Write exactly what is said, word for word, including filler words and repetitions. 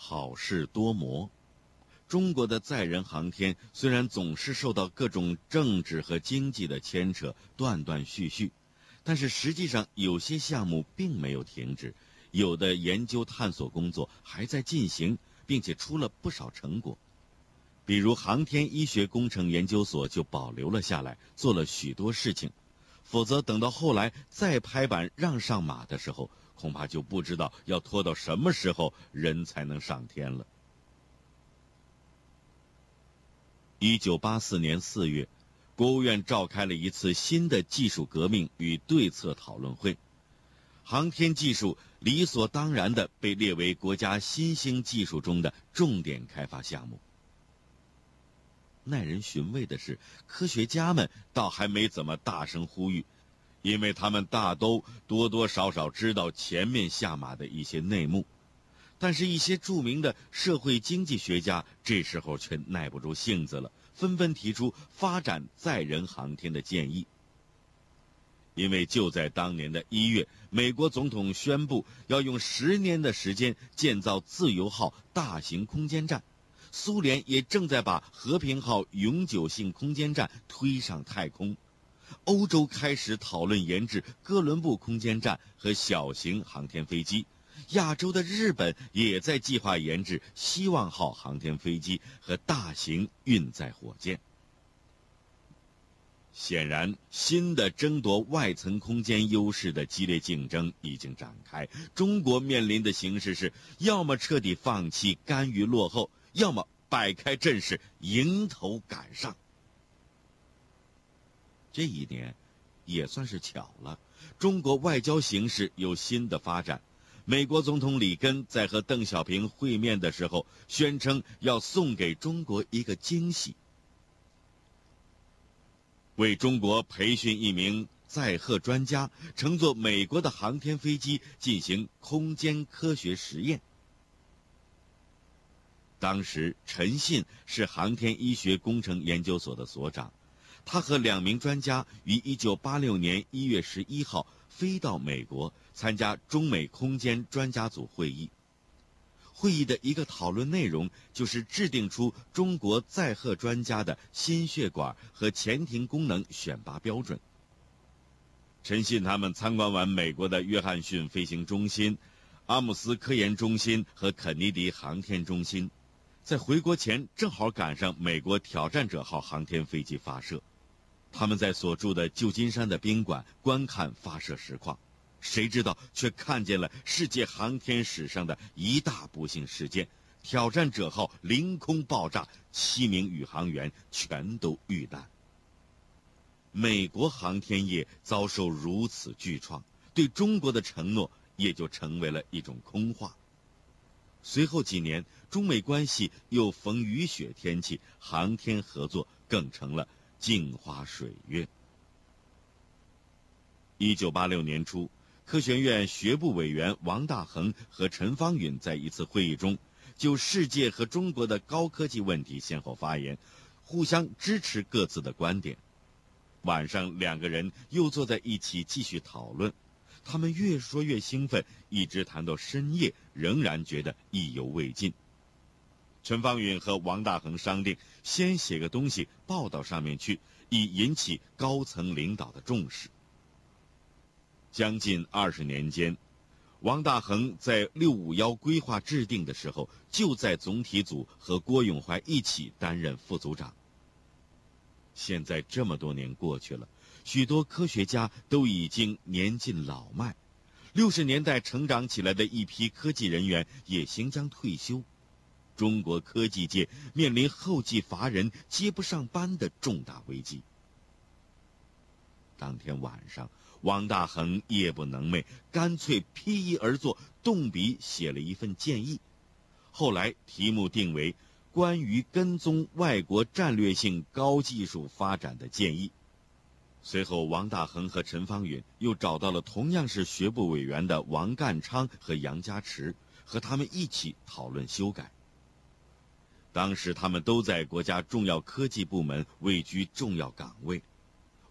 好事多磨。中国的载人航天虽然总是受到各种政治和经济的牵扯，断断续续，但是实际上有些项目并没有停止，有的研究探索工作还在进行，并且出了不少成果。比如航天医学工程研究所就保留了下来，做了许多事情，否则等到后来再拍板让上马的时候，恐怕就不知道要拖到什么时候人才能上天了。一九八四年四月，国务院召开了一次新的技术革命与对策讨论会，航天技术理所当然地被列为国家新兴技术中的重点开发项目。耐人寻味的是，科学家们倒还没怎么大声呼吁，因为他们大都多多少少知道前面下马的一些内幕。但是，一些著名的社会经济学家这时候却耐不住性子了，纷纷提出发展载人航天的建议。因为就在当年的一月，美国总统宣布要用十年的时间建造自由号大型空间站，苏联也正在把和平号永久性空间站推上太空，欧洲开始讨论研制哥伦布空间站和小型航天飞机，亚洲的日本也在计划研制希望号航天飞机和大型运载火箭。显然，新的争夺外层空间优势的激烈竞争已经展开。中国面临的形势是，要么彻底放弃，甘于落后，要么摆开阵势，迎头赶上。这一年也算是巧了，中国外交形势有新的发展。美国总统里根在和邓小平会面的时候，宣称要送给中国一个惊喜，为中国培训一名载荷专家，乘坐美国的航天飞机进行空间科学实验。当时陈信是航天医学工程研究所的所长，他和两名专家于一九八六年一月十一号飞到美国，参加中美空间专家组会议。会议的一个讨论内容就是制定出中国载荷专家的心血管和潜艇功能选拔标准。陈信他们参观完美国的约翰逊飞行中心、阿姆斯科研中心和肯尼迪航天中心，在回国前正好赶上美国挑战者号航天飞机发射。他们在所住的旧金山的宾馆观看发射实况，谁知道却看见了世界航天史上的一大不幸事件：挑战者号凌空爆炸，七名宇航员全都遇难。美国航天业遭受如此巨创，对中国的承诺也就成为了一种空话。随后几年，中美关系又逢雨雪天气，航天合作更成了镜花水月。一九八六年初，科学院学部委员王大珩和陈方允在一次会议中，就世界和中国的高科技问题先后发言，互相支持各自的观点。晚上，两个人又坐在一起继续讨论，他们越说越兴奋，一直谈到深夜，仍然觉得意犹未尽。陈方允和王大珩商定，先写个东西报到上面去，以引起高层领导的重视。将近二十年间，王大珩在六五幺规划制定的时候，就在总体组和郭永怀一起担任副组长。现在这么多年过去了，许多科学家都已经年近老迈，六十年代成长起来的一批科技人员也行将退休。中国科技界面临后继乏人、接不上班的重大危机。当天晚上，王大珩夜不能寐，干脆披衣而坐，动笔写了一份建议。后来题目定为《关于跟踪外国战略性高技术发展的建议》。随后，王大珩和陈方允又找到了同样是学部委员的王淦昌和杨家池，和他们一起讨论修改。当时他们都在国家重要科技部门位居重要岗位，